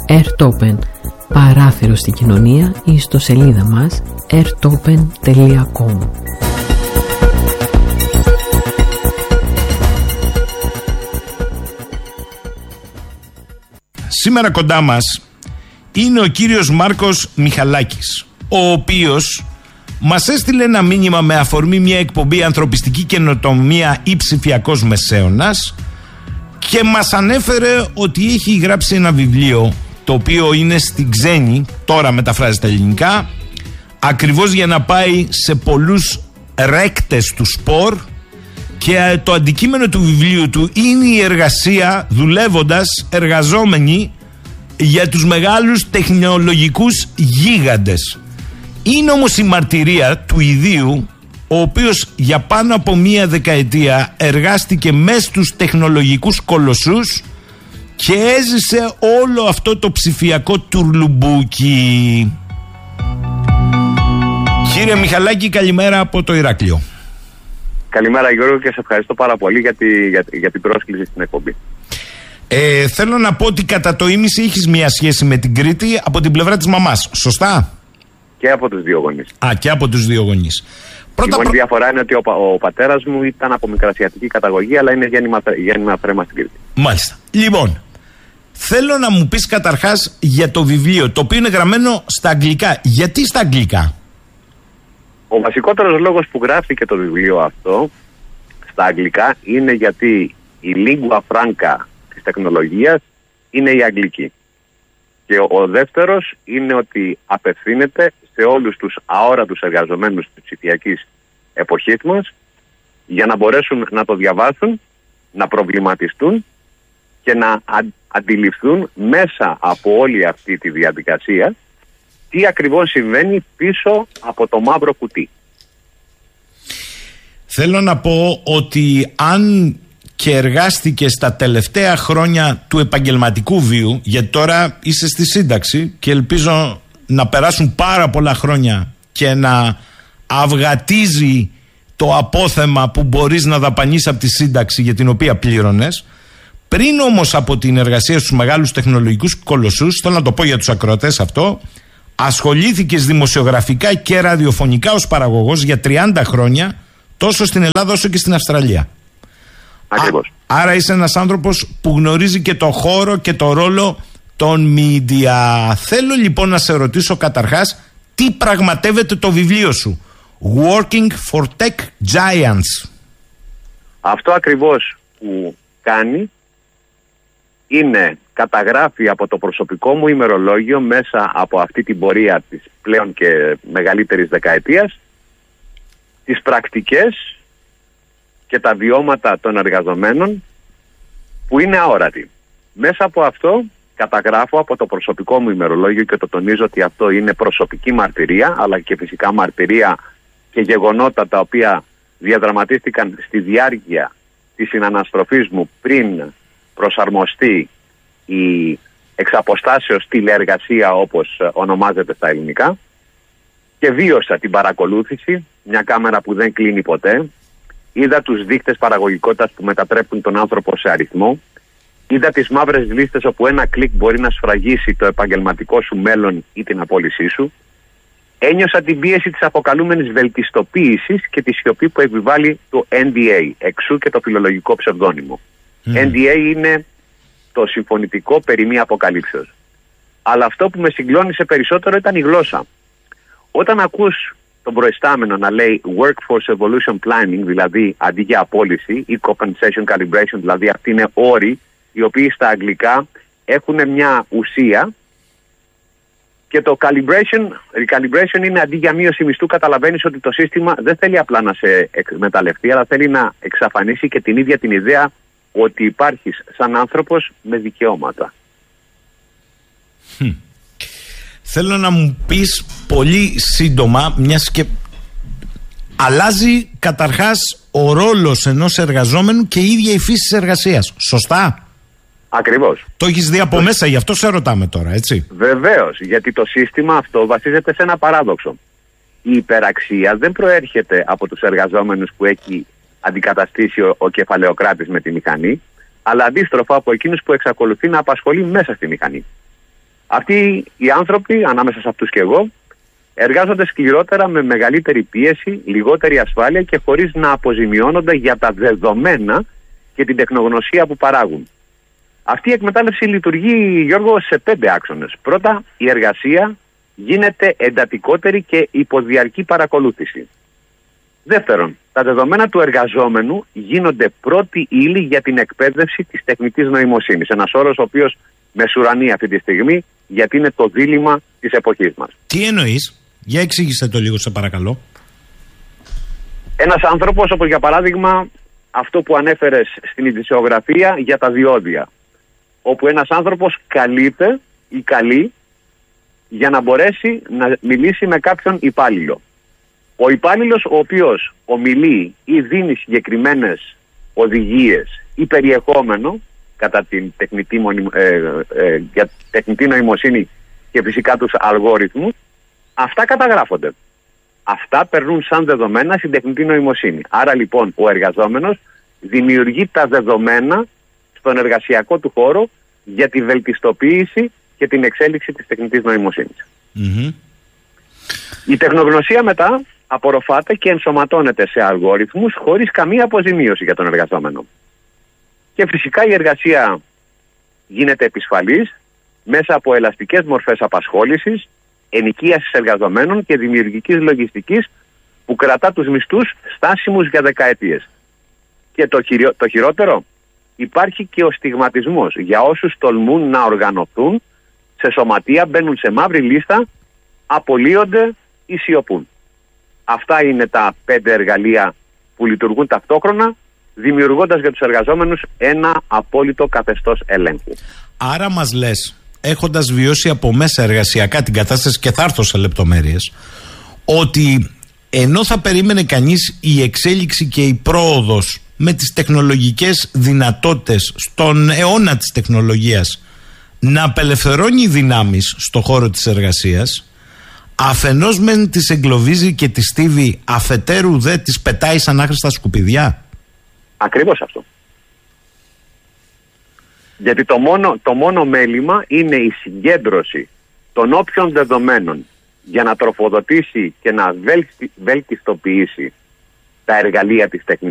Airtopen, παράθυρο στην κοινωνία, ή στο σελίδα μας airtopen.com. Σήμερα κοντά μας είναι ο κύριος Μάρκος Μιχαλάκης, ο οποίος μας έστειλε ένα μήνυμα με αφορμή μια εκπομπή «Ανθρωπιστική καινοτομία ή ψηφιακός μεσαίωνας» και μας ανέφερε ότι έχει γράψει ένα βιβλίο το οποίο είναι στην ξένη, τώρα μεταφράζεται ελληνικά, ακριβώς για να πάει σε πολλούς ρέκτες του σπορ, και το αντικείμενο του βιβλίου του είναι η εργασία δουλεύοντας εργαζόμενοι για τους μεγάλους τεχνολογικούς γίγαντες. Είναι όμως η μαρτυρία του ιδίου, ο οποίος για πάνω από μία δεκαετία εργάστηκε μέσα στους τεχνολογικούς κολοσσούς και έζησε όλο αυτό το ψηφιακό τουρλουμπούκι. Κύριε Μιχαλάκη, καλημέρα από το Ηράκλειο. Καλημέρα Γιώργο, και σε ευχαριστώ πάρα πολύ για την πρόσκληση στην εκπομπή. Θέλω να πω ότι κατά το ίμιση έχεις μια σχέση με την Κρήτη από την πλευρά της μαμάς, σωστά? Και από τους δύο γονείς. Και από τους δύο γονείς. Η μόνη διαφορά είναι ότι ο πατέρας μου ήταν από μικρασιατική καταγωγή, αλλά είναι γέννημα θρέμα στην Κρήτη. Μάλιστα. Λοιπόν, θέλω να μου πεις καταρχάς για το βιβλίο, το οποίο είναι γραμμένο στα αγγλικά. Γιατί στα αγγλικά? Ο βασικότερος λόγος που γράφτηκε το βιβλίο αυτό στα αγγλικά είναι γιατί η lingua franca της τεχνολογίας είναι η αγγλική. Και ο δεύτερος είναι ότι απευθύνεται σε όλους τους αόρατους εργαζομένους της ψηφιακής εποχής μας, για να μπορέσουν να το διαβάσουν, να προβληματιστούν και να αντιληφθούν μέσα από όλη αυτή τη διαδικασία τι ακριβώς συμβαίνει πίσω από το μαύρο κουτί. Θέλω να πω ότι αν και εργάστηκε στα τελευταία χρόνια του επαγγελματικού βίου, γιατί τώρα είσαι στη σύνταξη και ελπίζω να περάσουν πάρα πολλά χρόνια και να αυγατίζει το απόθεμα που μπορείς να δαπανείς από τη σύνταξη για την οποία πλήρωνες. Πριν όμως από την εργασία στους μεγάλους τεχνολογικούς κολοσσούς, θέλω να το πω για τους ακροατές αυτό, ασχολήθηκες δημοσιογραφικά και ραδιοφωνικά ως παραγωγός για 30 χρόνια, τόσο στην Ελλάδα όσο και στην Αυστραλία. Ακριβώς. Άρα είσαι ένας άνθρωπος που γνωρίζει και το χώρο και το ρόλο των media. Θέλω λοιπόν να σε ρωτήσω καταρχάς, τι πραγματεύεται το βιβλίο σου, Working for Tech Giants? Αυτό ακριβώς που κάνει είναι καταγράφει από το προσωπικό μου ημερολόγιο, μέσα από αυτή την πορεία της πλέον και μεγαλύτερης δεκαετίας, τις πρακτικές και τα βιώματα των εργαζομένων που είναι αόρατοι. Μέσα από αυτό καταγράφω από το προσωπικό μου ημερολόγιο, και το τονίζω ότι αυτό είναι προσωπική μαρτυρία, αλλά και φυσικά μαρτυρία και γεγονότα τα οποία διαδραματίστηκαν στη διάρκεια της συναναστροφής μου πριν προσαρμοστεί η εξαποστάσεως τηλεεργασία, όπως ονομάζεται στα ελληνικά, και βίωσα την παρακολούθηση, μια κάμερα που δεν κλείνει ποτέ. Είδα τους δείκτες παραγωγικότητας που μετατρέπουν τον άνθρωπο σε αριθμό. Είδα τις μαύρες λίστες όπου ένα κλικ μπορεί να σφραγίσει το επαγγελματικό σου μέλλον ή την απόλυσή σου. Ένιωσα την πίεση της αποκαλούμενης βελτιστοποίησης και τη σιωπή που επιβάλλει το NDA, εξού και το φιλολογικό ψευδώνυμο. NDA είναι το συμφωνητικό περί μη αποκαλύψεως. Αλλά αυτό που με συγκλώνησε περισσότερο ήταν η γλώσσα. Όταν ακούς τον προϊστάμενο να λέει Workforce Evolution Planning, δηλαδή αντί για απόλυση, ή Compensation Calibration, δηλαδή αυτοί είναι όροι οι οποίοι στα αγγλικά έχουν μια ουσία, και το recalibration είναι αντί για μείωση μισθού. Καταλαβαίνεις ότι το σύστημα δεν θέλει απλά να σε εκμεταλλευτεί, αλλά θέλει να εξαφανίσει και την ίδια την ιδέα ότι υπάρχεις σαν άνθρωπος με δικαιώματα. Θέλω να μου πεις πολύ σύντομα, μιας και αλλάζει καταρχάς ο ρόλος ενός εργαζόμενου και η ίδια η φύση της εργασίας. Σωστά? Ακριβώς. Το έχεις δει από μέσα, γι' αυτό σε ρωτάμε τώρα, έτσι? Βεβαίως, γιατί το σύστημα αυτό βασίζεται σε ένα παράδοξο. Η υπεραξία δεν προέρχεται από τους εργαζόμενους που έχει αντικαταστήσει ο κεφαλαιοκράτης με τη μηχανή, αλλά αντίστροφα από εκείνους που εξακολουθεί να απασχολεί μέσα στη μηχανή. Αυτοί οι άνθρωποι, ανάμεσα σε αυτούς και εγώ, εργάζονται σκληρότερα, με μεγαλύτερη πίεση, λιγότερη ασφάλεια και χωρίς να αποζημιώνονται για τα δεδομένα και την τεχνογνωσία που παράγουν. Αυτή η εκμετάλλευση λειτουργεί, Γιώργο, σε 5 άξονες. Πρώτα, η εργασία γίνεται εντατικότερη και υποδιαρκή παρακολούθηση. Δεύτερον, τα δεδομένα του εργαζόμενου γίνονται πρώτη ύλη για την εκπαίδευση της τεχνητής νοημοσύνης. Ένας όρος ο οποίος μεσουρανεί αυτή τη στιγμή, γιατί είναι το δίλημμα της εποχής μας. Τι εννοείς? Για εξήγησε το λίγο, σε παρακαλώ. Ένας άνθρωπος, όπως για παράδειγμα αυτό που ανέφερες στην ειδησιογραφία για τα διόδια, όπου ένας άνθρωπος καλείται ή καλεί για να μπορέσει να μιλήσει με κάποιον υπάλληλο. Ο υπάλληλος ο οποίος ομιλεί ή δίνει συγκεκριμένες οδηγίες ή περιεχόμενο κατά την για τεχνητή νοημοσύνη και φυσικά τους αλγόριθμους, αυτά καταγράφονται. Αυτά περνούν σαν δεδομένα στην τεχνητή νοημοσύνη. Άρα λοιπόν ο εργαζόμενος δημιουργεί τα δεδομένα στον εργασιακό του χώρο για τη βελτιστοποίηση και την εξέλιξη της τεχνητής νοημοσύνης. Η τεχνογνωσία μετά απορροφάται και ενσωματώνεται σε αλγόριθμους χωρίς καμία αποζημίωση για τον εργαζόμενο. Και φυσικά η εργασία γίνεται επισφαλής μέσα από ελαστικές μορφές απασχόλησης, ενοικίασης εργαζομένων και δημιουργικής λογιστικής που κρατά τους μισθούς στάσιμους για δεκαετίες. Και το χειρότερο, υπάρχει και ο στιγματισμός για όσους τολμούν να οργανωθούν σε σωματεία, μπαίνουν σε μαύρη λίστα, απολύονται ή σιωπούν. Αυτά είναι τα 5 εργαλεία που λειτουργούν ταυτόχρονα, δημιουργώντας για τους εργαζόμενους ένα απόλυτο καθεστώς ελέγχου. Άρα μας λες, έχοντας βιώσει από μέσα εργασιακά την κατάσταση, και θα έρθω σε λεπτομέρειες, ότι ενώ θα περίμενε κανείς η εξέλιξη και η πρόοδος με τις τεχνολογικές δυνατότητες στον αιώνα της τεχνολογίας να απελευθερώνει δυνάμεις στο χώρο της εργασίας, αφενός μεν τις εγκλωβίζει και τις στίβει, αφετέρου δε τις πετάει σαν άχρηστα σκουπιδιά. Ακριβώς αυτό. Γιατί το μόνο μέλημα είναι η συγκέντρωση των όποιων δεδομένων για να τροφοδοτήσει και να βελτιστοποιήσει τα εργαλεία της τεχνητής